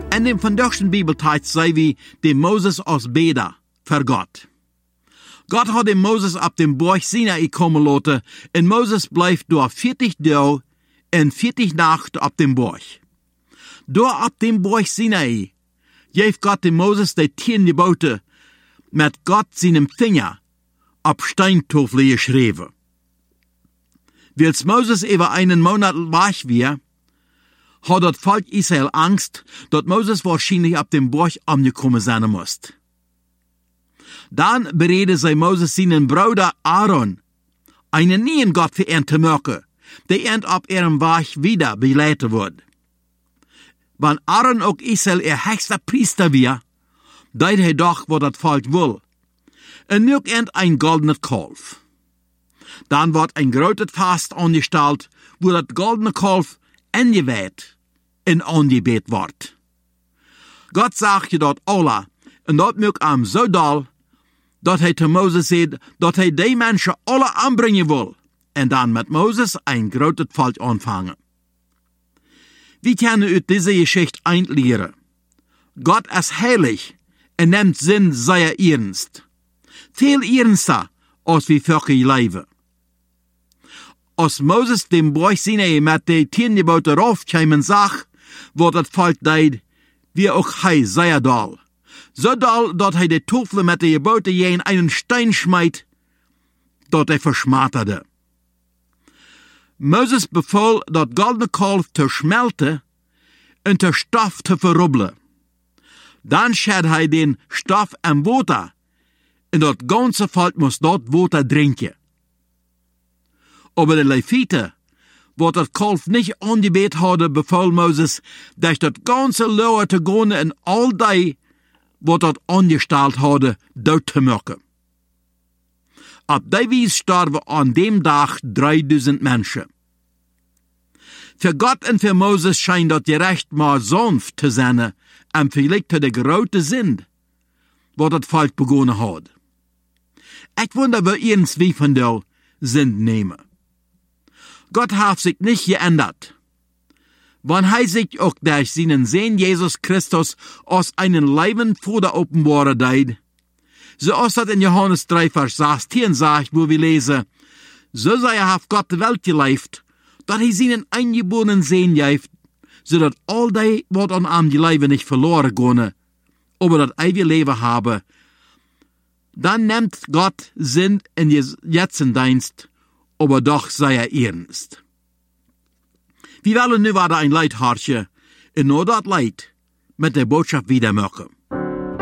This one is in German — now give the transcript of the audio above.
In dem vandaagse Bibeltijd zei wie de Moses als beder voor God. God had de Moses op dem Berg Sinai komen laten en Moses blijft door 40 dagen en 40 nachten op dem Berg. Door op dem Berg Sinai geeft God de Moses de 10 geboten met God zijn vinger op Steintafel geschreven. Wils Moses über einen Monat weg war, hat das Volk Israel Angst, dass Moses wahrscheinlich auf dem Berg angekommen sein muss. Dann beredete sei Moses seinen Bruder Aaron, einen neuen Gott für ihn zu machen, der auf ihrem Weg wieder beleiten wird. Wenn Aaron auch Israel ihr höchster Priester war, deut er doch, was das Volk will. Und nur ein goldenes Kalf. Dann wird ein großes Fast angestellt, wo das goldene Kalf angeweiht und angebet wird. Gott sagt je dat alle, und dat mögt am so doll, dat hij zu Moses sagt, dat hij die Menschen alle anbringen will, und dann mit Moses ein großes Volk anfangen. Wie können wir diese Geschichte einlehren? Gott ist heilig und nimmt Sinn sehr ernst. Viel ernster, als wir Völker leben. Als Moses dem Berg Sinai mit den 10 Geboten raufkämen sagt, wo das Volk deed, wie auch hij sehr doll. So doll, dat hij de Tafel mit den Geboten je in einen Stein schmeidt, dat er verschmatterde. Moses befahl, dat goldene Kalf zu schmelten und der Stoff zu verrubbeln. Dann schäd hij den Stoff am Wasser, und das ganze Volk muss dort Wasser trinken. Aber die Leviten, wo das Kalf nicht angebet hatte, befahl Moses, dass das ganze Lohr zu gehen und all die, wo das angestellt hatte, dort zu machen. Auf die Weise starben an dem Tag 3000 Menschen. Für Gott und für Moses scheint das gerecht mal sanft zu sein, und vielleicht zu der großen Sinn, wo das Volk begonnen hat. Ich wundere, wo irgendwie von der Sinn nehmen. Gott hat sich nicht geändert. Wenn er sich auch durch seinen Sohn Jesus Christus aus einem Leben vor der Offenbarung deed, so als das in Johannes 3, Vers 16 sagt, wo wir lesen, so sei auf Gott die Welt gelebt, dass er seinen eingeborenen Sohn gibt, so dass all die, was an ihm die Leben nicht verloren gehen, aber das ewige Leben haben. Dann nimmt Gott Sinn in jetzigen Dienst, aber doch sei er ernst. Wir wollen nu wieder ein Leid hartje, und nur das Leid mit der Botschaft wieder machen.